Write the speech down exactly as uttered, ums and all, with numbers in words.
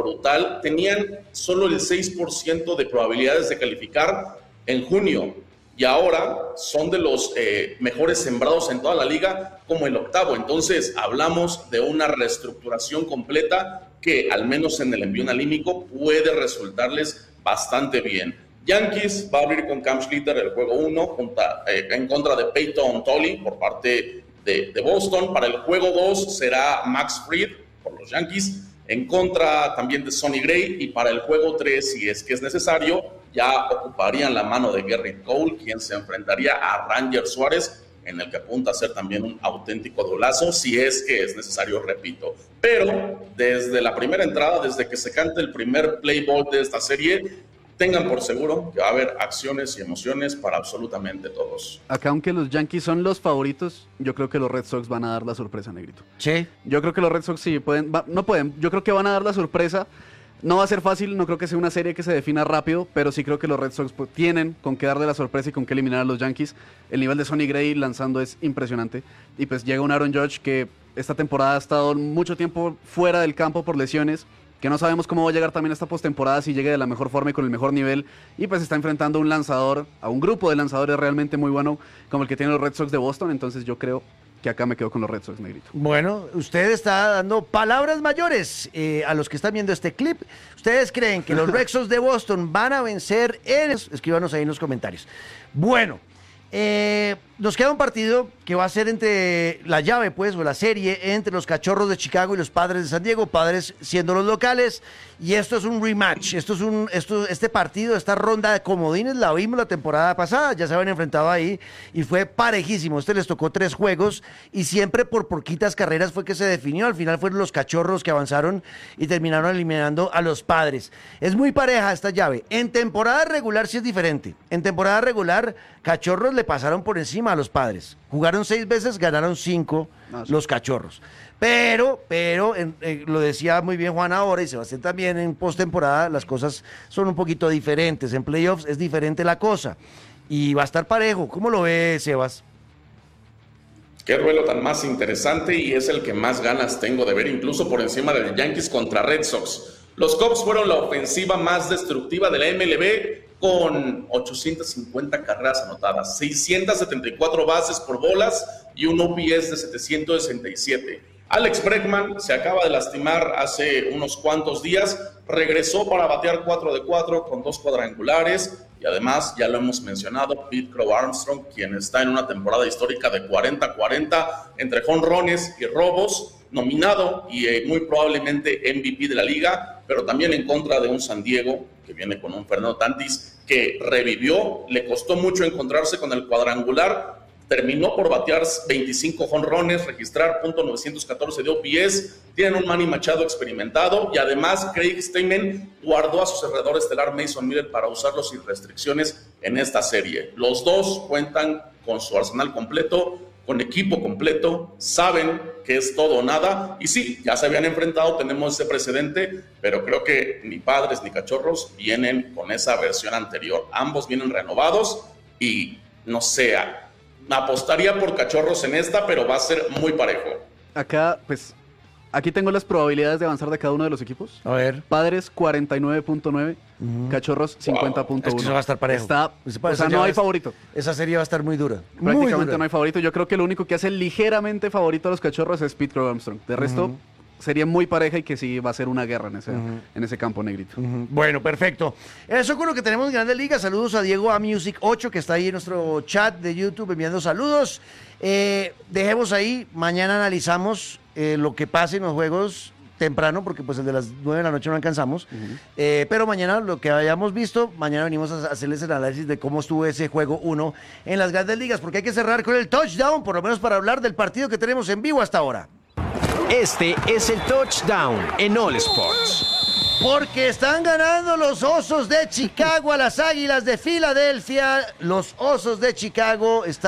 brutal. Tenían solo el seis por ciento de probabilidades de calificar en junio y ahora son de los eh, mejores sembrados en toda la liga como el octavo. Entonces hablamos de una reestructuración completa que al menos en el envío anímico puede resultarles bastante bien. Yankees va a abrir con Cam Schlitter el juego uno eh, en contra de Peyton Tolley por parte de, de Boston. Para el juego dos será Max Fried por los Yankees en contra también de Sonny Gray, y para el juego tres, si es que es necesario, ya ocuparían la mano de Gerrit Cole, quien se enfrentaría a Ranger Suárez, en el que apunta a ser también un auténtico duelazo, si es que es necesario, repito. Pero desde la primera entrada, desde que se cante el primer play ball de esta serie, tengan por seguro que va a haber acciones y emociones para absolutamente todos. Acá, aunque los Yankees son los favoritos, yo creo que los Red Sox van a dar la sorpresa, Negrito. Sí. Yo creo que los Red Sox sí pueden, va, no pueden, yo creo que van a dar la sorpresa. No va a ser fácil, no creo que sea una serie que se defina rápido, pero sí creo que los Red Sox pues, tienen con qué darle la sorpresa y con qué eliminar a los Yankees. El nivel de Sonny Gray lanzando es impresionante. Y pues llega un Aaron Judge que esta temporada ha estado mucho tiempo fuera del campo por lesiones, que no sabemos cómo va a llegar también esta postemporada, si llegue de la mejor forma y con el mejor nivel, y pues está enfrentando a un lanzador, a un grupo de lanzadores realmente muy bueno, como el que tienen los Red Sox de Boston. Entonces yo creo que acá me quedo con los Red Sox, Negrito. Bueno, usted está dando palabras mayores eh, a los que están viendo este clip. ¿Ustedes creen que los Red Sox de Boston van a vencer en...? Escríbanos ahí en los comentarios. Bueno, eh, nos queda un partido que va a ser entre la llave, pues, o la serie entre los Cachorros de Chicago y los Padres de San Diego, Padres siendo los locales, y esto es un rematch, esto es un, esto, este partido, esta ronda de comodines la vimos la temporada pasada, ya se habían enfrentado ahí, y fue parejísimo. Este les tocó tres juegos, y siempre por poquitas carreras fue que se definió. Al final fueron los Cachorros que avanzaron y terminaron eliminando a los Padres. Es muy pareja esta llave. En temporada regular sí es diferente. En temporada regular, Cachorros le pasaron por encima a los Padres. Jugaron seis veces, ganaron cinco ah, sí. los Cachorros. Pero, pero, en, eh, lo decía muy bien Juan ahora y Sebastián también, en postemporada las cosas son un poquito diferentes. En playoffs es diferente la cosa. Y va a estar parejo. ¿Cómo lo ve, Sebas? Qué duelo tan más interesante, y es el que más ganas tengo de ver, incluso por encima del Yankees contra Red Sox. Los Cubs fueron la ofensiva más destructiva de la M L B, con ochocientas cincuenta carreras anotadas, seiscientas setenta y cuatro bases por bolas y un O P S de setecientos sesenta y siete. Alex Bregman se acaba de lastimar hace unos cuantos días, regresó para batear cuatro de cuatro con dos cuadrangulares, y además, ya lo hemos mencionado, Pete Crow Armstrong, quien está en una temporada histórica de cuarenta cuarenta entre jonrones y robos, nominado y eh, muy probablemente M V P de la liga, pero también en contra de un San Diego que viene con un Fernando Tatis que revivió. Le costó mucho encontrarse con el cuadrangular, terminó por batear veinticinco jonrones, registrar punto novecientos catorce de O P S. Tienen un Manny Machado experimentado, y además Craig Stammen guardó a su cerrador estelar Mason Miller para usarlos sin restricciones en esta serie. Los dos cuentan con su arsenal completo, con equipo completo, saben que es todo o nada, y sí, ya se habían enfrentado, tenemos ese precedente, pero creo que ni Padres ni Cachorros vienen con esa versión anterior. Ambos vienen renovados y no sé, apostaría por Cachorros en esta, pero va a ser muy parejo. Acá, pues, aquí tengo las probabilidades de avanzar de cada uno de los equipos. A ver. Padres cuarenta y nueve punto nueve, uh-huh. Cachorros cincuenta punto uno. Es que eso va a estar parejo. Está, o sea, no hay favorito. Esa serie va a estar muy dura. Prácticamente muy dura. No hay favorito. Yo creo que lo único que hace ligeramente favorito a los Cachorros es Pete Crow Armstrong. De resto, uh-huh. sería muy pareja, y que sí va a ser una guerra en ese, uh-huh. en ese campo, Negrito. Uh-huh. Bueno, perfecto. Eso con lo que tenemos en Grandes Ligas. Saludos a Diego A Music ocho, que está ahí en nuestro chat de YouTube enviando saludos. Eh, dejemos ahí, mañana analizamos eh, lo que pase en los juegos temprano, porque pues el de las nueve de la noche no alcanzamos, uh-huh. eh, pero mañana lo que hayamos visto, mañana venimos a hacerles el análisis de cómo estuvo ese juego uno en las Grandes Ligas, porque hay que cerrar con el touchdown, por lo menos para hablar del partido que tenemos en vivo hasta ahora. Este es el touchdown en All Sports. Porque están ganando los Osos de Chicago a las Águilas de Filadelfia. Los Osos de Chicago están